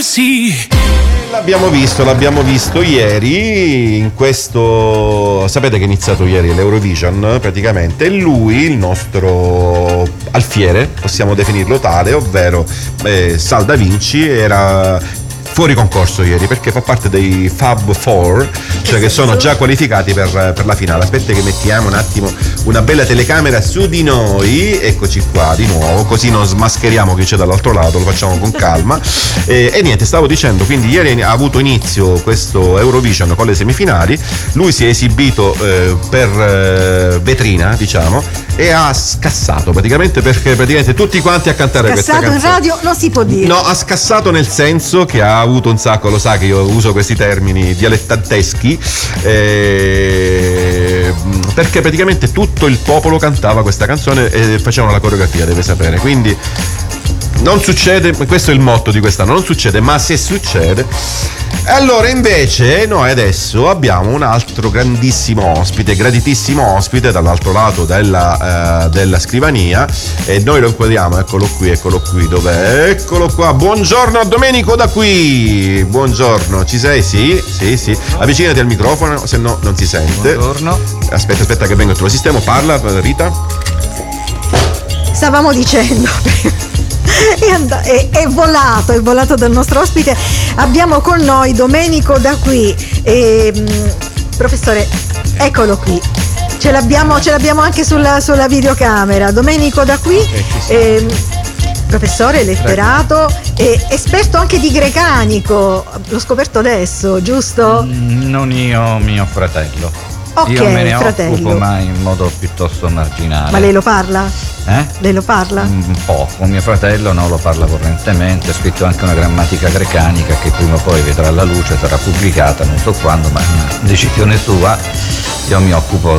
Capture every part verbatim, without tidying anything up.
Sì. L'abbiamo visto, l'abbiamo visto ieri in questo, sapete che è iniziato ieri l'Eurovision praticamente, e lui, il nostro alfiere, possiamo definirlo tale, ovvero eh, Sal Da Vinci, era fuori concorso ieri perché fa parte dei Fab Four, cioè che sono già qualificati per, per la finale. Aspetta che mettiamo un attimo una bella telecamera su di noi, eccoci qua di nuovo, così non smascheriamo chi c'è dall'altro lato, lo facciamo con calma. E, e niente, stavo dicendo, quindi ieri ha avuto inizio questo Eurovision con le semifinali, lui si è esibito eh, per eh, vetrina, diciamo, e ha scassato praticamente, perché praticamente tutti quanti a cantare scassato questa canzone. In radio non si può dire. No, ha scassato nel senso che ha avuto un sacco, lo sa che io uso questi termini dialettanteschi, eh, perché praticamente tutto il popolo cantava questa canzone e facevano la coreografia, deve sapere, quindi non succede, questo è il motto di quest'anno, non succede, ma se succede. Allora invece noi adesso abbiamo un altro grandissimo ospite, graditissimo ospite dall'altro lato della, uh, della scrivania, e noi lo inquadriamo, eccolo qui, eccolo qui, dov'è? Eccolo qua, buongiorno Domenico Da Qui, buongiorno, ci sei? Sì, sì, sì, avvicinati al microfono, se no non si sente. Buongiorno. Aspetta, aspetta che vengo, te lo sistemo, parla Rita. Stavamo dicendo... È, and- è, è volato, è volato dal nostro ospite. Abbiamo con noi Domenico Da Qui. E, mh, professore, eccolo qui. Ce l'abbiamo, ce l'abbiamo anche sulla, sulla videocamera. Domenico Da Qui, eh, professore, letterato, e esperto anche di grecanico. L'ho scoperto adesso, giusto? Non io, mio fratello. Okay, io me ne fratello. occupo, ma in modo piuttosto marginale. Ma lei lo parla? Eh? Lei lo parla? Un poco, mio fratello no, lo parla correntemente, ha scritto anche una grammatica grecanica che prima o poi vedrà la luce, sarà pubblicata, non so quando, ma è una decisione sua. Io mi occupo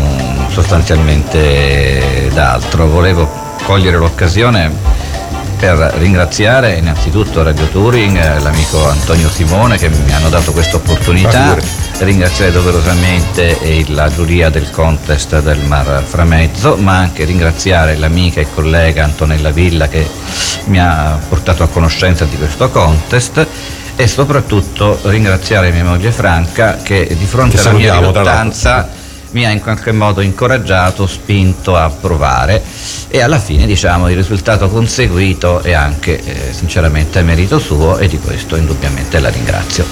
sostanzialmente d'altro. Volevo cogliere l'occasione per ringraziare innanzitutto Radio Touring, l'amico Antonio Simone che mi hanno dato questa opportunità, ringraziare doverosamente la giuria del contest del Mar Framezzo, ma anche ringraziare l'amica e collega Antonella Villa che mi ha portato a conoscenza di questo contest, e soprattutto ringraziare mia moglie Franca che di fronte che alla mia riluttanza mi ha in qualche modo incoraggiato, spinto a provare, e alla fine diciamo il risultato conseguito è anche eh, sinceramente merito suo, e di questo indubbiamente la ringrazio.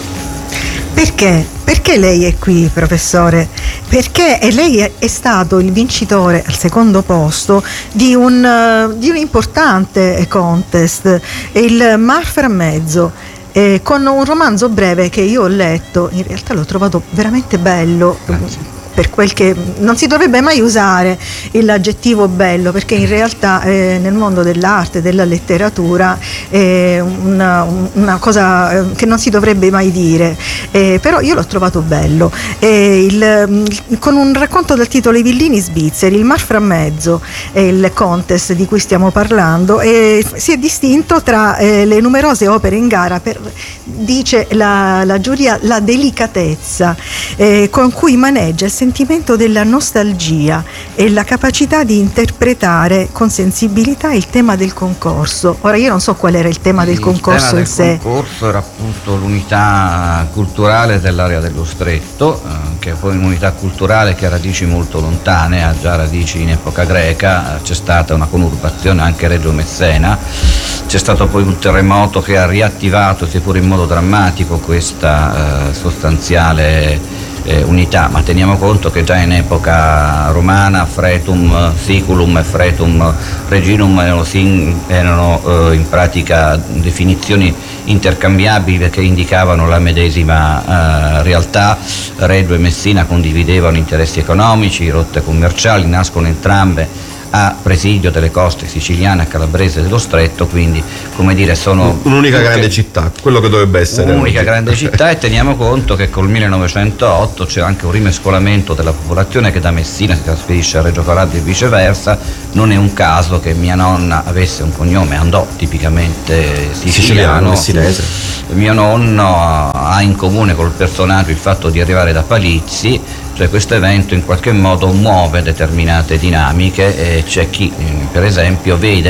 Perché? Perché lei è qui, professore? Perché lei è stato il vincitore al secondo posto di un, di un importante contest, il Mar Framezzo, eh, con un romanzo breve che io ho letto. In realtà l'ho trovato veramente bello. Grazie. Per quel che non si dovrebbe mai usare l'aggettivo bello, perché in realtà eh, nel mondo dell'arte, della letteratura è una, una cosa che non si dovrebbe mai dire, eh, però io l'ho trovato bello. Eh, il, con un racconto dal titolo I villini svizzeri, il Mar Framezzo è il contest di cui stiamo parlando, e si è distinto tra eh, le numerose opere in gara per, dice la, la giuria, la delicatezza eh, con cui maneggia il sentimento della nostalgia e la capacità di interpretare con sensibilità il tema del concorso. Ora io non so qual era il tema del il concorso tema in del sé. Il concorso era appunto l'unità culturale dell'area dello Stretto, eh, che è poi un'unità culturale che ha radici molto lontane, ha già radici in epoca greca. C'è stata una conurbazione anche a Reggio Messena, c'è stato poi un terremoto che ha riattivato, seppur in modo drammatico, questa eh, sostanziale Eh, unità, ma teniamo conto che già in epoca romana fretum siculum e fretum reginum erano, sin, erano eh, in pratica definizioni intercambiabili che indicavano la medesima eh, realtà. Reggio e Messina condividevano interessi economici, rotte commerciali, nascono entrambe a presidio delle coste siciliane e calabrese dello Stretto, quindi come dire sono un'unica grande città, quello che dovrebbe essere un'unica grande città. E teniamo conto che col millenovecentotto c'è anche un rimescolamento della popolazione che da Messina si trasferisce a Reggio Calabria e viceversa. Non è un caso che mia nonna avesse un cognome, andò tipicamente siciliano, messinese. Mio nonno ha in comune col personaggio il fatto di arrivare da Palizzi, cioè questo evento in qualche modo muove determinate dinamiche, e c'è chi per esempio vede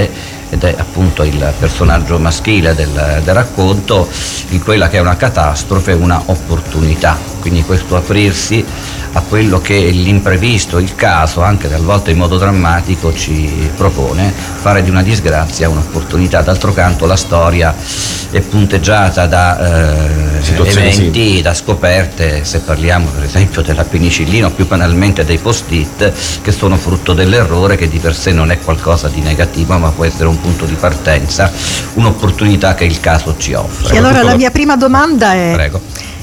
ed è appunto il personaggio maschile del, del racconto, in quella che è una catastrofe, una opportunità. Quindi questo aprirsi a quello che l'imprevisto, il caso, anche talvolta in modo drammatico, ci propone, fare di una disgrazia un'opportunità. D'altro canto la storia è punteggiata da eh, eventi, sì, da scoperte, se parliamo per esempio della penicillina o più banalmente dei post-it, che sono frutto dell'errore, che di per sé non è qualcosa di negativo, ma può essere un punto di partenza, un'opportunità che il caso ci offre. E allora la mia prima domanda è: Prego.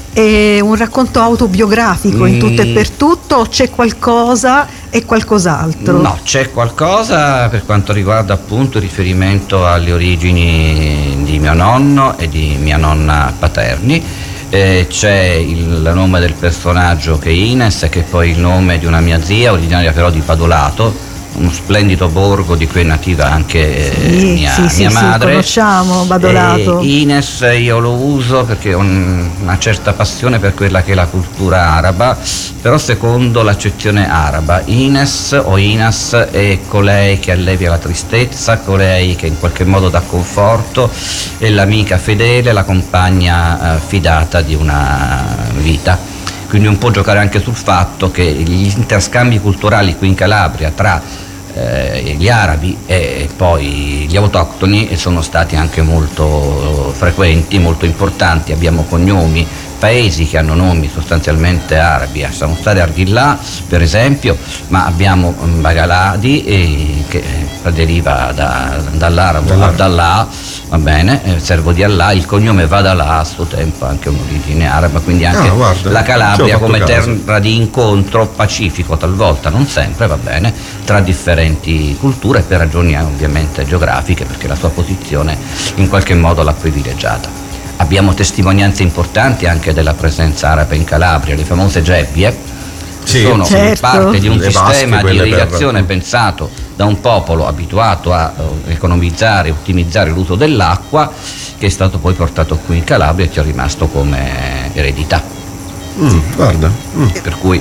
È un racconto autobiografico in tutto e per tutto, o c'è qualcosa e qualcos'altro? No, c'è qualcosa per quanto riguarda appunto il riferimento alle origini di mio nonno e di mia nonna paterni. Eh, c'è il nome del personaggio, che è Ines, che è poi il nome di una mia zia, originaria però di Padolato, uno splendido borgo di cui è nativa anche sì, mia, sì, mia sì, madre. Sì, conosciamo Badolato. E Ines io lo uso perché ho un, una certa passione per quella che è la cultura araba, però secondo l'accezione araba. Ines o Inas è colei che allevia la tristezza, colei che in qualche modo dà conforto, è l'amica fedele, la compagna eh, fidata di una vita. Quindi un po' giocare anche sul fatto che gli interscambi culturali qui in Calabria tra Eh, gli arabi e poi gli autoctoni sono stati anche molto frequenti, molto importanti. Abbiamo cognomi, paesi che hanno nomi sostanzialmente arabi. Siamo stati a Arghillà per esempio, ma abbiamo Bagaladi eh, che deriva da, dall'arabo Abdallah, va bene, eh, servo di Allah. Il cognome Vadalà a suo tempo anche un'origine araba, quindi anche ah, guarda, la Calabria come caso. Terra di incontro pacifico, talvolta, non sempre, va bene, tra differenti culture, per ragioni ovviamente geografiche, perché la sua posizione in qualche modo l'ha privilegiata. Abbiamo testimonianze importanti anche della presenza araba in Calabria, le famose gebbie, sì, sono certo. parte di un le sistema vasche, di irrigazione per... pensato da un popolo abituato a uh, economizzare e ottimizzare l'uso dell'acqua, che è stato poi portato qui in Calabria e ci è rimasto come eredità. Mm, guarda. Mm. Per cui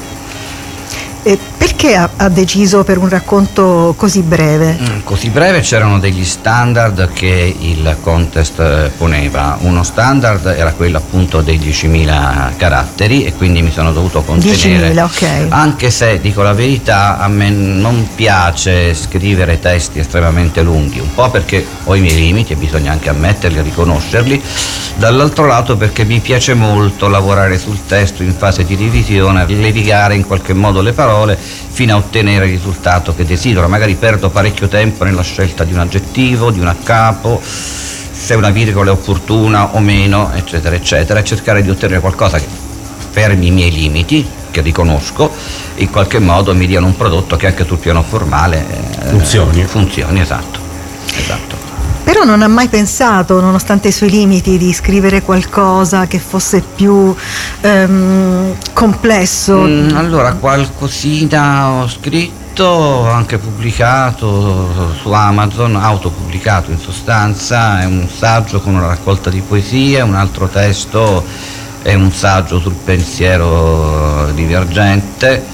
E perché ha, ha deciso per un racconto così breve? Mm, così breve, c'erano degli standard che il contest poneva. Uno standard era quello appunto dei diecimila caratteri, e quindi mi sono dovuto contenere. diecimila, ok. Anche se, dico la verità, a me non piace scrivere testi estremamente lunghi, un po' perché ho i miei limiti e bisogna anche ammetterli e riconoscerli, dall'altro lato perché mi piace molto lavorare sul testo in fase di revisione, levigare in qualche modo le parole fino a ottenere il risultato che desidero. Magari perdo parecchio tempo nella scelta di un aggettivo, di un accapo, se una virgola è opportuna o meno, eccetera eccetera, e cercare di ottenere qualcosa che, fermi i miei limiti, che riconosco, in qualche modo mi diano un prodotto che anche sul piano formale eh, funzioni. funzioni, esatto, esatto. Però non ha mai pensato, nonostante i suoi limiti, di scrivere qualcosa che fosse più ehm, complesso? Mm, allora, qualcosina ho scritto, anche pubblicato su Amazon, autopubblicato in sostanza. È un saggio con una raccolta di poesie, un altro testo è un saggio sul pensiero divergente,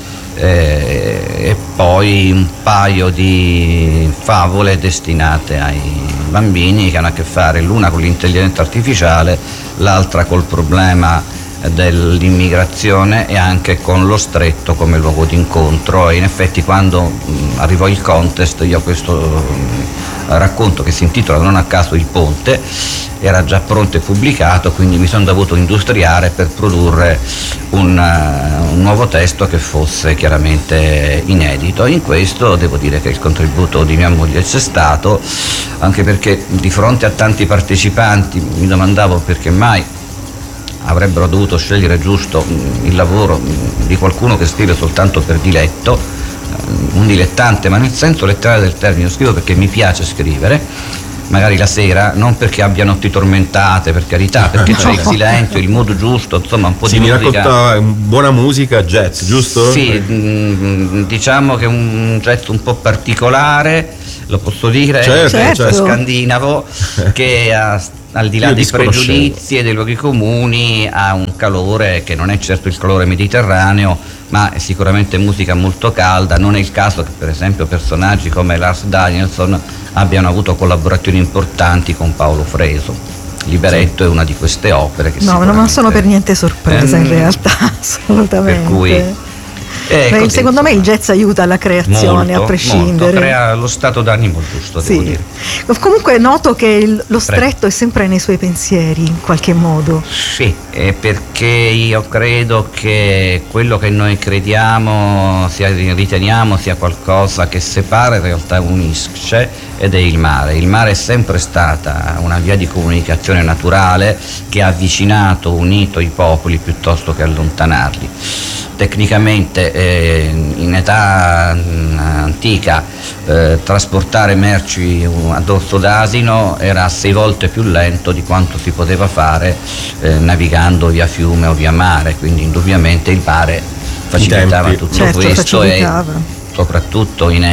eh, e poi un paio di favole destinate ai bambini, che hanno a che fare l'una con l'intelligenza artificiale, l'altra col problema dell'immigrazione e anche con lo stretto come luogo d'incontro. E in effetti quando mh, arrivò il contest, io questo mh, racconto, che si intitola non a caso Il Ponte, era già pronto e pubblicato, quindi mi sono dovuto industriare per produrre un, uh, un nuovo testo che fosse chiaramente inedito. In questo devo dire che il contributo di mia moglie c'è stato, anche perché di fronte a tanti partecipanti mi domandavo perché mai avrebbero dovuto scegliere giusto il lavoro di qualcuno che scrive soltanto per diletto, un dilettante, ma nel senso letterale del termine. Scrivo perché mi piace scrivere, magari la sera, non perché abbia notti tormentate, per carità, perché c'è il silenzio, il mood giusto, insomma un po' sì, di mi musica. racconta buona musica, jazz, giusto? Sì, diciamo che è un jazz un po' particolare. lo posso dire, Certo, certo. scandinavo, che ha, al di là Io dei disconoscevo. pregiudizi e dei luoghi comuni ha un calore che non è certo il calore mediterraneo, ma è sicuramente musica molto calda. Non è il caso che per esempio personaggi come Lars Danielsson abbiano avuto collaborazioni importanti con Paolo Freso. Libretto sì. è una di queste opere che no, sicuramente... non sono per niente sorpresa ehm, in realtà, assolutamente. Per cui Eh, Beh, così, secondo insomma, me il jazz aiuta alla creazione, molto, a prescindere. Molto, crea lo stato d'animo giusto, Sì. devo dire. Comunque noto che il, lo stretto è sempre nei suoi pensieri, in qualche modo. Sì, eh, perché io credo che quello che noi crediamo, sia, riteniamo sia qualcosa che separa, in realtà unisce, ed è il mare. Il mare è sempre stata una via di comunicazione naturale che ha avvicinato, unito i popoli piuttosto che allontanarli. Tecnicamente eh, in età mh, antica eh, trasportare merci a dorso d'asino era sei volte più lento di quanto si poteva fare eh, navigando via fiume o via mare, quindi indubbiamente il mare facilitava tutto certo, questo facilitava. E soprattutto in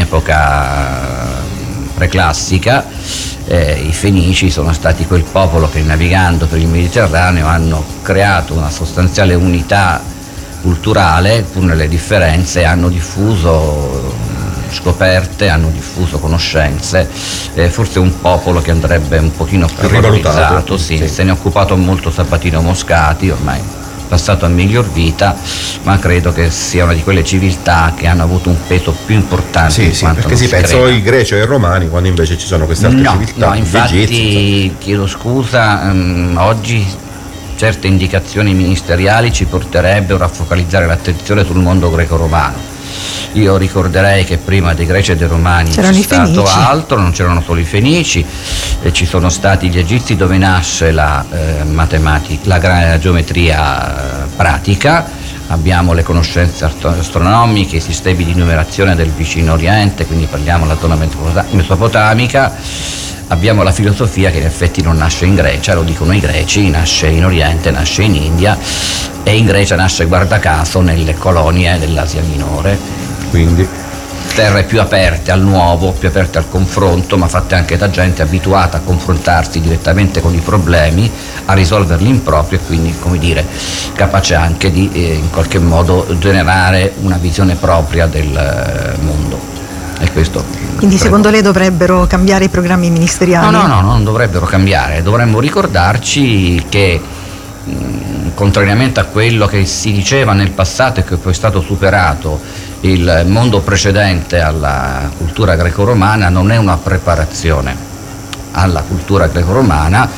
epoca preclassica eh, i Fenici sono stati quel popolo che navigando per il Mediterraneo hanno creato una sostanziale unità culturale, pur nelle differenze, hanno diffuso scoperte, hanno diffuso conoscenze, eh, forse un popolo che andrebbe un pochino più valorizzato, sì, sì. Se ne è occupato molto Sabatino Moscati, ormai passato a miglior vita, ma credo che sia una di quelle civiltà che hanno avuto un peso più importante. Sì, sì, perché si pensano ai greci e ai romani, quando invece ci sono queste altre no, civiltà. No, infatti egizi, chiedo scusa, um, oggi certe indicazioni ministeriali ci porterebbero a focalizzare l'attenzione sul mondo greco-romano. Io ricorderei che prima dei greci e dei romani c'erano c'è i stato Fenici. altro, non c'erano solo i Fenici, e ci sono stati gli egizi dove nasce la eh, matematica, la, la geometria eh, pratica. Abbiamo le conoscenze astronomiche, i sistemi di numerazione del vicino Oriente, quindi parliamo della zona mesopotamica. Abbiamo la filosofia che in effetti non nasce in Grecia, lo dicono i greci, nasce in Oriente, nasce in India, e in Grecia nasce, guarda caso, nelle colonie dell'Asia Minore. Quindi terre più aperte al nuovo, più aperte al confronto, ma fatte anche da gente abituata a confrontarsi direttamente con i problemi, a risolverli in proprio, e quindi, come dire, capace anche di eh, in qualche modo generare una visione propria del eh, mondo. E questo Quindi credo. secondo lei dovrebbero cambiare i programmi ministeriali? No, no, no, non dovrebbero cambiare, dovremmo ricordarci che mh, contrariamente a quello che si diceva nel passato e che poi è stato superato, il mondo precedente alla cultura greco-romana non è una preparazione alla cultura greco-romana,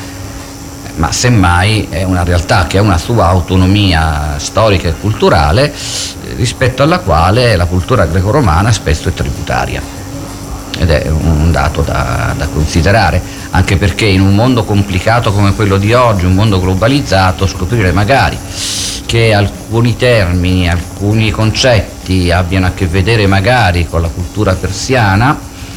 ma semmai è una realtà che ha una sua autonomia storica e culturale, rispetto alla quale la cultura greco-romana spesso è tributaria, ed è un dato da, da considerare, anche perché in un mondo complicato come quello di oggi, un mondo globalizzato, scoprire magari che alcuni termini, alcuni concetti abbiano a che vedere magari con la cultura persiana.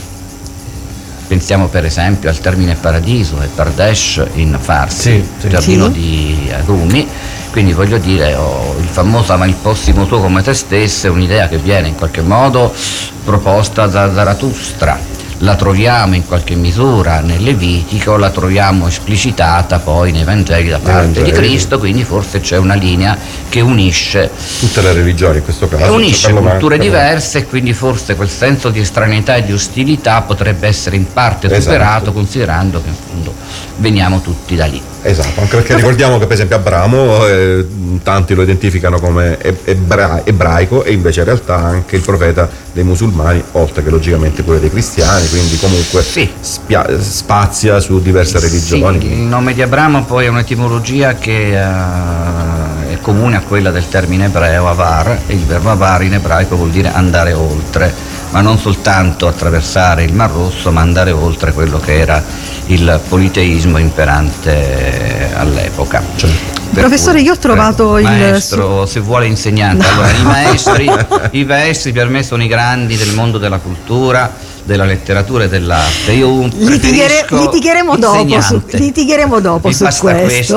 Pensiamo per esempio al termine paradiso e Pardesh in Farsi, Sì, sì. giardino Sì. di Rumi, quindi voglio dire, oh, il famoso ama il prossimo tuo come te stesso è un'idea che viene in qualche modo proposta da Zarathustra. La troviamo in qualche misura nel Levitico, la troviamo esplicitata poi nei Vangeli da parte di Cristo, quindi forse c'è una linea che unisce tutte le religioni in questo caso. e unisce Carlo culture Magno. diverse, e quindi forse quel senso di estraneità e di ostilità potrebbe essere in parte Esatto. superato, considerando che in fondo veniamo tutti da lì. Esatto, anche perché ricordiamo che per esempio Abramo eh, tanti lo identificano come ebra- ebraico, e invece in realtà anche il profeta dei musulmani, oltre che logicamente pure dei cristiani, quindi comunque Sì. spia- spazia su diverse religioni. Sì, il nome di Abramo poi è un'etimologia che uh, è comune a quella del termine ebreo avar, e il verbo avar in ebraico vuol dire andare oltre, ma non soltanto attraversare il Mar Rosso, ma andare oltre quello che era il politeismo imperante all'epoca. Certo. Per Professore, cui, io ho trovato prego, il maestro, se vuole insegnante. No. Allora, i maestri, i maestri per me sono i grandi del mondo della cultura, della letteratura e dell'arte. Io Litighere- preferisco litigheremo dopo su, insegnante. litigheremo dopo Mi su basta questo. questo.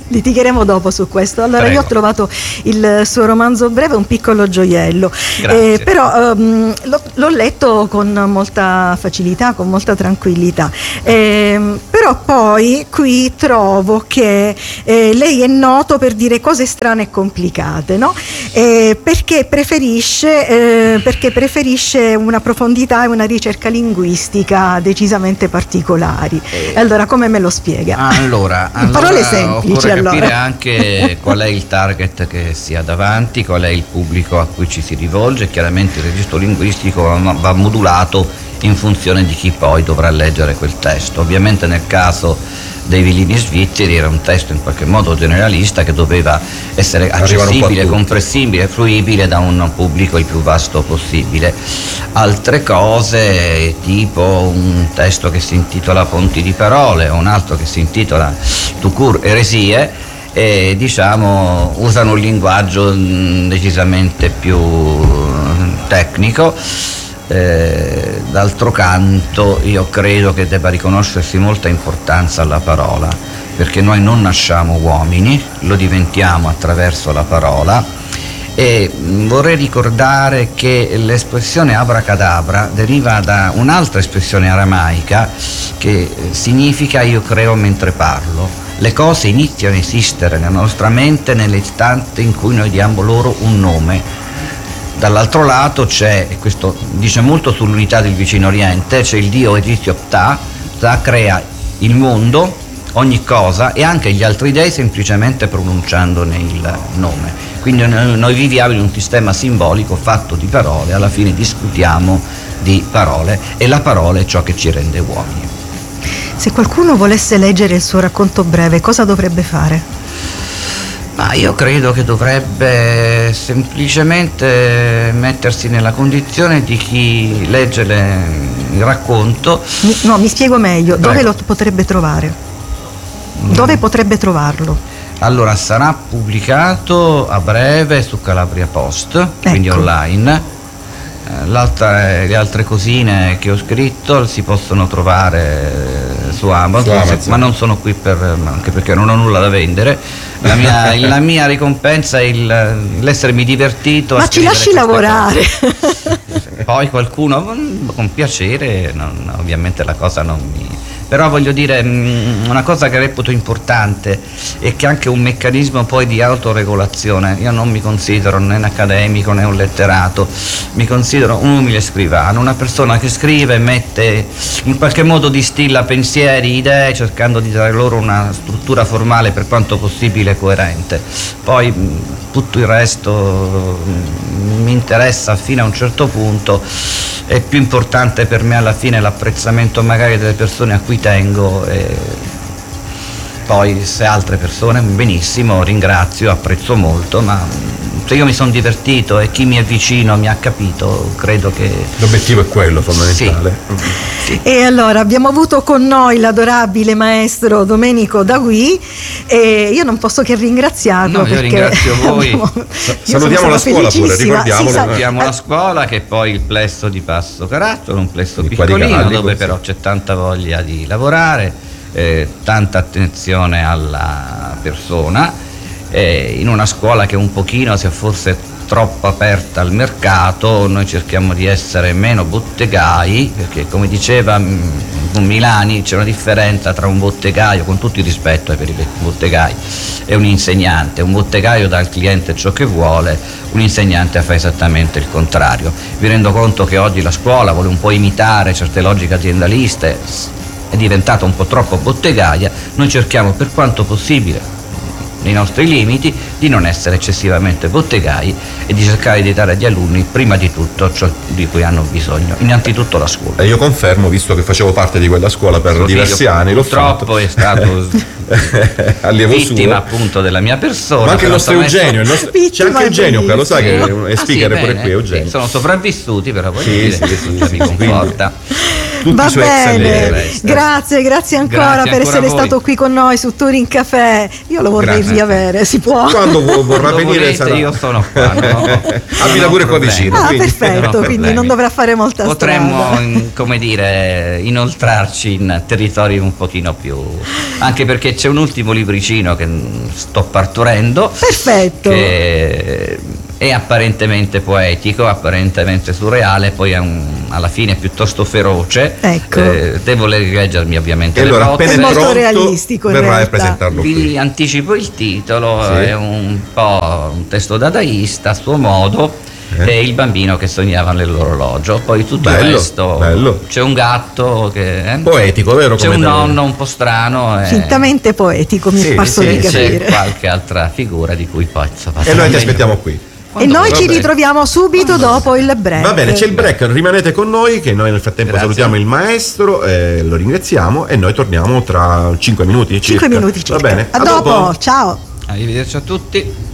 litigheremo dopo su questo. Allora, Prego. io ho trovato il suo romanzo breve un piccolo gioiello, Grazie. però ehm, l'ho, l'ho letto con molta facilità, con molta tranquillità. Ehm, però poi qui trovo che eh, lei è noto per dire cose strane e complicate, no? Eh, perché preferisce eh, perché preferisce una profondità e una ricerca linguistica decisamente particolari. Eh. Allora, come me lo spiega? Allora, In parole allora semplici, occorre allora. capire anche qual è il target che si ha davanti, qual è il pubblico a cui ci si rivolge. Chiaramente il registro linguistico va, va modulato in funzione di chi poi dovrà leggere quel testo. Ovviamente nel caso dei Villini svizzeri era un testo in qualche modo generalista che doveva essere Arrivare un po' a accessibile, tutti. comprensibile, fruibile da un pubblico il più vasto possibile. Altre cose, tipo un testo che si intitola Ponti di parole o un altro che si intitola Tucur eresie, e diciamo usano un linguaggio mh, decisamente più mh, tecnico. Eh, d'altro canto io credo che debba riconoscersi molta importanza alla parola, perché noi non nasciamo uomini, lo diventiamo attraverso la parola. E mh, vorrei ricordare che l'espressione abracadabra deriva da un'altra espressione aramaica che eh, significa io creo mentre parlo. Le cose iniziano a esistere nella nostra mente nell'istante in cui noi diamo loro un nome. Dall'altro lato c'è, e questo dice molto sull'unità del Vicino Oriente, c'è il dio egizio Ptah. Ptah crea il mondo, ogni cosa, e anche gli altri dei semplicemente pronunciandone il nome. Quindi noi, noi viviamo in un sistema simbolico fatto di parole, alla fine discutiamo di parole e la parola è ciò che ci rende uomini. Se qualcuno volesse leggere il suo racconto breve, cosa dovrebbe fare? Ma io credo che dovrebbe semplicemente mettersi nella condizione di chi legge le, il racconto. Mi- no, mi spiego meglio. Dove Prego. lo potrebbe trovare? Dove potrebbe trovarlo? Allora, sarà pubblicato a breve su Calabria Post, quindi Ecco. online. Eh, l'altra- le altre cosine che ho scritto si possono trovare su Amazon, Su Amazon. ma non sono qui per, anche perché non ho nulla da vendere. La mia, la mia ricompensa è il, l'essermi divertito a Ma ci scrivere lasci queste lavorare. cose. Poi qualcuno mm, con piacere, non- ovviamente la cosa non mi... Però voglio dire, mh, una cosa che reputo importante è che anche un meccanismo poi di autoregolazione. Io non mi considero né un accademico né un letterato, mi considero un umile scrivano, una persona che scrive, mette, in qualche modo distilla pensieri, idee, cercando di dare loro una struttura formale per quanto possibile coerente. Poi mh, tutto il resto mh, mi interessa fino a un certo punto. È più importante per me alla fine l'apprezzamento magari delle persone a cui tengo, e poi se altre persone benissimo, ringrazio, apprezzo molto, ma se io mi sono divertito e chi mi è vicino mi ha capito, credo che L'obiettivo è quello fondamentale. sì. E allora abbiamo avuto con noi l'adorabile maestro Domenico Dagui e io non posso che ringraziarlo. No, io perché ringrazio voi. abbiamo- io salutiamo sono la scuola pure, felicissima. ricordiamolo. Sì, sa- Abbiamo la scuola che è poi il plesso di Passo Carattolo, un plesso Di qua di piccolino Cavalli, dove così. però c'è tanta voglia di lavorare, eh, tanta attenzione alla persona, eh, in una scuola che un pochino sia forse troppo aperta al mercato. Noi cerchiamo di essere meno bottegai, perché come diceva mh, Milani c'è una differenza tra un bottegaio, con tutto il rispetto per i bottegai, e un insegnante. Un bottegaio dà al cliente ciò che vuole, un insegnante fa esattamente il contrario. Vi rendo conto che oggi la scuola vuole un po' imitare certe logiche aziendaliste, è diventata un po' troppo bottegaia. Noi cerchiamo per quanto possibile, nei nostri limiti, di non essere eccessivamente bottegai e di cercare di dare agli alunni prima di tutto ciò di cui hanno bisogno, innanzitutto la scuola. E io confermo, visto che facevo parte di quella scuola per Suo diversi figlio anni, l'ho purtroppo fatto. è stato allievo vittima suo. appunto della mia persona. Ma anche il però nostro insomma, Eugenio, il nostro- Vittima c'è anche Eugenio qua, lo sa che bellissima. è Ah, speaker sì, pure bene, qui, Eugenio. sì, sono sopravvissuti, però voglio Sì, dire, sì, sì, mi sì, conforta. tutti Va i suoi ex bene, allievi. grazie, grazie ancora Grazie per ancora essere a voi. stato qui con noi su Touring Café. Io lo vorrei Grazie. riavere, si può? Quando vu- vorrà Quando venire volete, sarà... io sono qua, no? Abita pure qua vicino. Ah, quindi- perfetto, non ho quindi problemi. non dovrà fare molta Potremmo, strada. in- come dire, inoltrarci in territori un pochino più... Anche perché c'è un ultimo libricino che mm, sto partorendo, Perfetto. che è apparentemente poetico, apparentemente surreale, poi è un- alla fine piuttosto feroce. Ecco. Eh, devo leggermi ovviamente E le allora bozze. appena È è molto pronto realistico, in verrà a realtà. presentarlo Vi qui. anticipo il titolo, Sì. è un po' un testo dadaista a suo modo, Eh. è il bambino che sognava nell'orologio, poi tutto il Bello, resto, bello. c'è un gatto che... eh, Poetico, vero? c'è come un te lo- nonno un po' strano e Fintamente poetico, mi Sì, è parso sì, di c'è capire. qualche altra figura di cui poi so, E noi ti aspettiamo qui. E noi Va ci bene. ritroviamo subito dopo il break. Va bene, c'è il break, rimanete con noi che noi nel frattempo Grazie. salutiamo il maestro, eh, lo ringraziamo e noi torniamo tra cinque minuti circa. cinque minuti circa. Va bene? A dopo, ciao. Arrivederci a tutti.